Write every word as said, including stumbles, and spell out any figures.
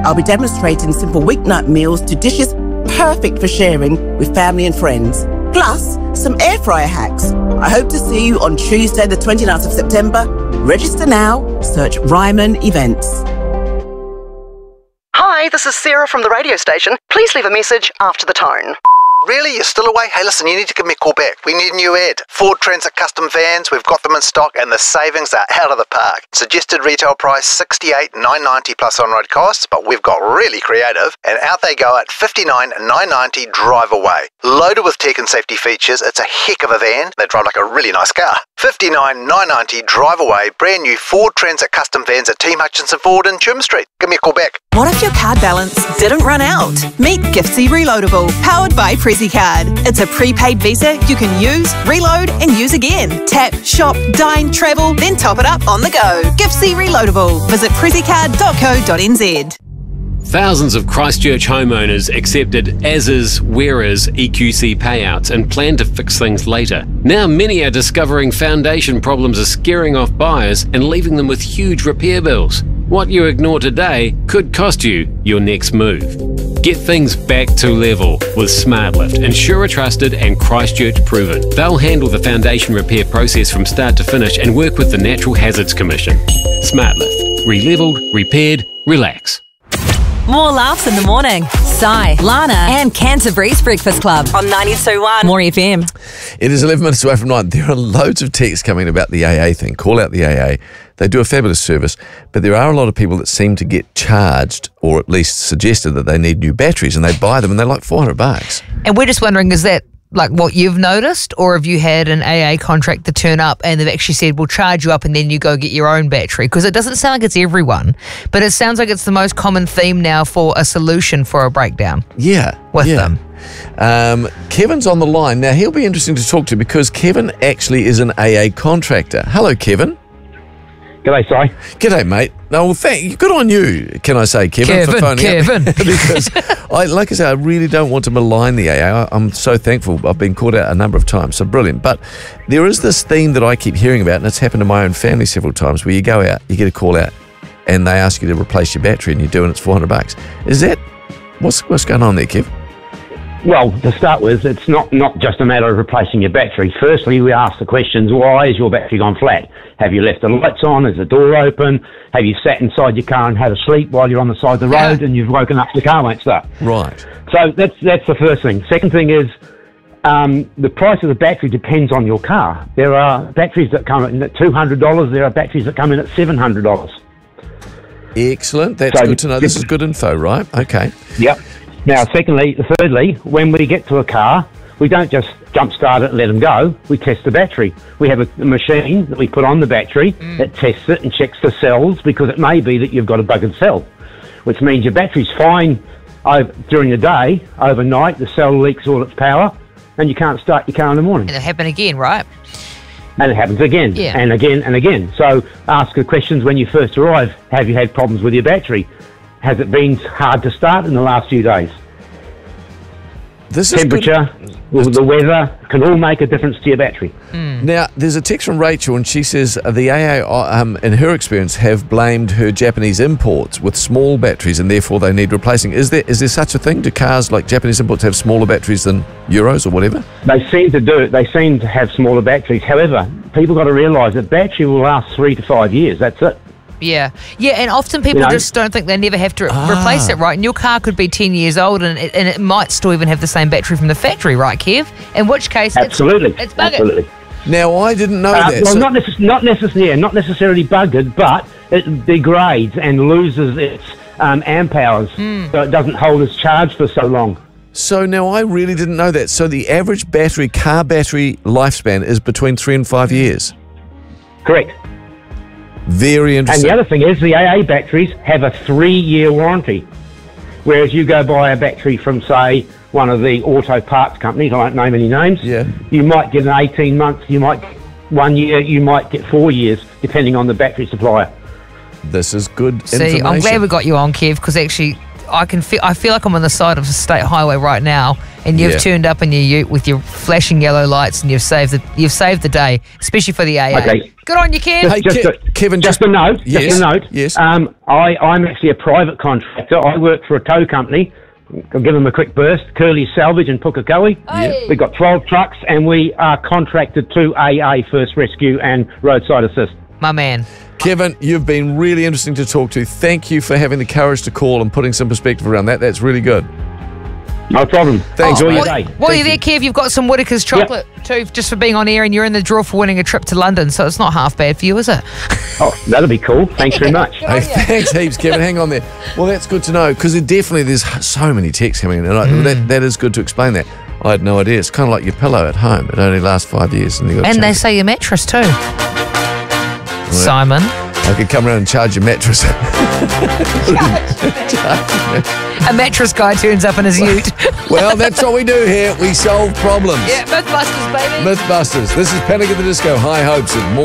I'll be demonstrating simple weeknight meals to dishes perfect for sharing with family and friends. Plus, some air fryer hacks. I hope to see you on Tuesday, the twenty-ninth of September. Register now. Search Ryman Events. Hi, this is Sarah from the radio station. Please leave a message after the tone. Really? You're still away? Hey, listen, you need to give me a call back. We need a new ad. Ford Transit custom vans, we've got them in stock and the savings are out of the park. Suggested retail price sixty-eight thousand nine hundred ninety plus on-road costs, but we've got really creative and out they go at fifty-nine thousand nine hundred ninety drive away. Loaded with tech and safety features, it's a heck of a van. They drive like a really nice car. fifty-nine thousand nine hundred ninety drive away, brand new Ford Transit custom vans at Team Hutchinson Ford in Chum Street. Give me a call back. What if your card balance didn't run out? Meet Giftsy Reloadable, powered by Prezzy Card. It's a prepaid Visa you can use, reload and use again. Tap, shop, dine, travel, then top it up on the go. Giftsy Reloadable. Visit prezzy card dot co dot n z. Thousands of Christchurch homeowners accepted as-is, where-is E Q C payouts and plan to fix things later. Now many are discovering foundation problems are scaring off buyers and leaving them with huge repair bills. What you ignore today could cost you your next move. Get things back to level with SmartLift, insurer trusted and Christchurch proven. They'll handle the foundation repair process from start to finish and work with the Natural Hazards Commission. SmartLift. Relevelled, repaired, relax. More laughs in the morning. Sai, Lana and Canterbury's Breakfast Club on ninety-two point one More F M. It is eleven minutes away from nine. There are loads of texts coming about the A A thing. Call out the A A. They do a fabulous service, but there are a lot of people that seem to get charged or at least suggested that they need new batteries and they buy them and they're like four hundred bucks. And we're just wondering, is that like what you've noticed, or have you had an A A contractor turn up and they've actually said, we'll charge you up and then you go get your own battery? Because it doesn't sound like it's everyone, but it sounds like it's the most common theme now for a solution for a breakdown. Yeah. With yeah. them. Um, Kevin's on the line. Now, he'll be interesting to talk to because Kevin actually is an A A contractor. Hello, Kevin. G'day, Si. G'day, mate. No, well, thank, good on you, can I say, Kevin, Kevin, for phoning Kevin. up. Because, I, like I say, I really don't want to malign the A A. I, I'm so thankful. I've been caught out a number of times, so brilliant. But there is this theme that I keep hearing about, and it's happened to my own family several times, where you go out, you get a call out, and they ask you to replace your battery, and you do, and it's four hundred bucks. Is that, what's, what's going on there, Kev? Well, to start with, it's not, not just a matter of replacing your battery. Firstly, we ask the questions, why has your battery gone flat? Have you left the lights on? Is the door open? Have you sat inside your car and had a sleep while you're on the side of the road and you've woken up, the car won't start? Right. So that's that's the first thing. Second thing is um, the price of the battery depends on your car. There are batteries that come in at two hundred dollars. There are batteries that come in at seven hundred dollars. Excellent. That's so, good to know. This is good info, right? Okay. Yep. Now, secondly, thirdly, when we get to a car, we don't just jump start it and let them go. We test the battery. We have a, a machine that we put on the battery mm. that tests it and checks the cells, because it may be that you've got a buggered cell, which means your battery's fine over, during the day. Overnight, the cell leaks all its power and you can't start your car in the morning. And it happens again, right? And it happens again yeah. and again and again. So ask the questions when you first arrive. Have you had problems with your battery? Has it been hard to start in the last few days? This is Temperature, good. the weather can all make a difference to your battery. Mm. Now, there's a text from Rachel, and she says uh, the A A, um, in her experience, have blamed her Japanese imports with small batteries, and therefore they need replacing. Is there is there such a thing? Do cars like Japanese imports have smaller batteries than Euros or whatever? They seem to do. They seem to have smaller batteries. However, people got to realise that battery will last three to five years. That's it. Yeah, yeah, and often people you know, just don't think they never have to re- ah. replace it, right? And your car could be ten years old, and it, and it might still even have the same battery from the factory, right, Kev? In which case, absolutely, it's, it's buggered. Absolutely. Now, I didn't know uh, that. Well, so not, necess- not necessarily, yeah, not necessarily buggered, but it degrades and loses its um, amp hours, mm. so it doesn't hold its charge for so long. So now I really didn't know that. So the average battery, car battery lifespan is between three and five years? Correct. Very interesting. And the other thing is the A A batteries have a three-year warranty, whereas you go buy a battery from, say, one of the auto parts companies, I won't name any names, yeah. you might get an eighteen months, you might get one year, you might get four years, depending on the battery supplier. This is good See, information. I'm glad we got you on, Kev, because actually I can feel. I feel like I'm on the side of a state highway right now, and you've Yeah. turned up in your ute with your flashing yellow lights, and you've saved the you've saved the day, especially for the A A. Okay. Good on you, Kev. Hey, Just Ke- a, Kevin, just, just- a note. Yes, Just a note. yes. Um, I, I'm actually a private contractor. I work for a tow company. I'll give them a quick burst. Curly Salvage in Pukekohe. Hey. We've got twelve trucks, and we are contracted to A A, First Rescue, and Roadside Assist. My man. Kevin, you've been really interesting to talk to. Thank you for having the courage to call and putting some perspective around that. That's really good. No problem. Thanks, Enjoy mate. your While, day. while Thank you're there, Kev, you've got some Whittaker's chocolate too, just for being on air, and you're in the draw for winning a trip to London, so it's not half bad for you, is it? Oh, that'll be cool. Thanks very much. Hey, thanks heaps, Kevin. Hang on there. Well, that's good to know because definitely there's so many texts coming in, and I, that, that is good to explain that. I had no idea. It's kind of like your pillow at home. It only lasts five years, and you got. And they say your mattress too. Simon. I could come around and charge your mattress. A mattress guy turns up in his ute. Well, that's what we do here. We solve problems. Yeah, Mythbusters, baby. Mythbusters. This is Panic at the Disco. High hopes of more.